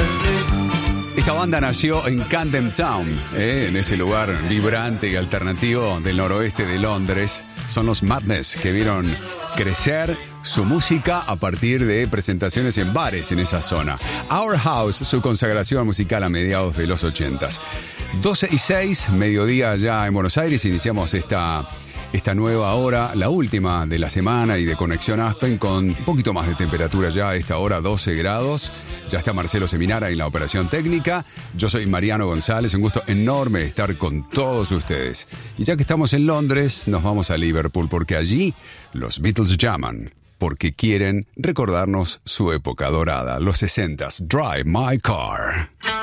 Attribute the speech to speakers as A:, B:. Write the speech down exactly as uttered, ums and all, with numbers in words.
A: Esta banda nació en Camden Town, eh, en ese lugar vibrante y alternativo del noroeste de Londres. Son los Madness, que vieron crecer su música a partir de presentaciones en bares en esa zona. Our House, su consagración musical a mediados de los ochentas. doce y seis, mediodía ya en Buenos Aires, iniciamos esta... Esta nueva hora, la última de la semana y de Conexión Aspen, con un poquito más de temperatura ya a esta hora, doce grados. Ya está Marcelo Seminara en la operación técnica. Yo soy Mariano González, un gusto enorme estar con todos ustedes. Y ya que estamos en Londres, nos vamos a Liverpool, porque allí los Beatles llaman, porque quieren recordarnos su época dorada, los sesentas. Drive My Car.